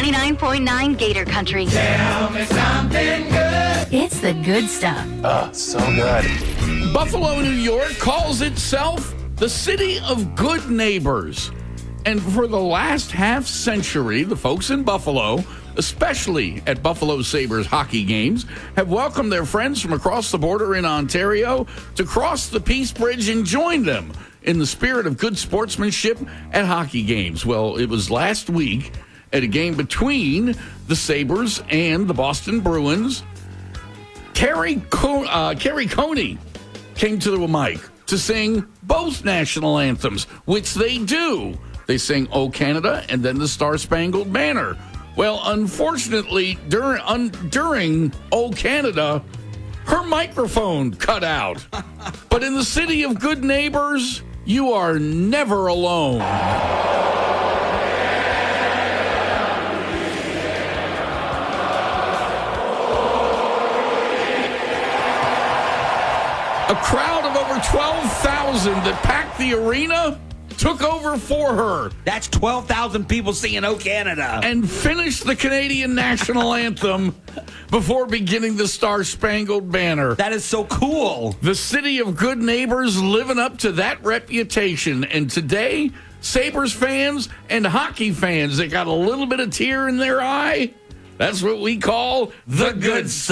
99.9 Gator Country. Tell me something good. It's the good stuff. Oh, so good. Buffalo, New York calls itself the city of good neighbors. And for the last half century, the folks in Buffalo, especially at Buffalo Sabres hockey games, have welcomed their friends from across the border in Ontario to cross the Peace Bridge and join them in the spirit of good sportsmanship at hockey games. Well, it was last week at a game between the Sabres and the Boston Bruins. Kerry Coney came to the mic to sing both national anthems, which they do. They sing "O Canada" and then the Star-Spangled Banner. Well, unfortunately, during "O Canada," her microphone cut out. But in the city of good neighbors, you are never alone. A crowd of over 12,000 that packed the arena took over for her. That's 12,000 people singing "O Canada." And finished the Canadian national anthem before beginning the Star-Spangled Banner. That is so cool. The city of good neighbors living up to that reputation. And today, Sabres fans and hockey fans that got a little bit of tear in their eye, that's what we call the good stuff.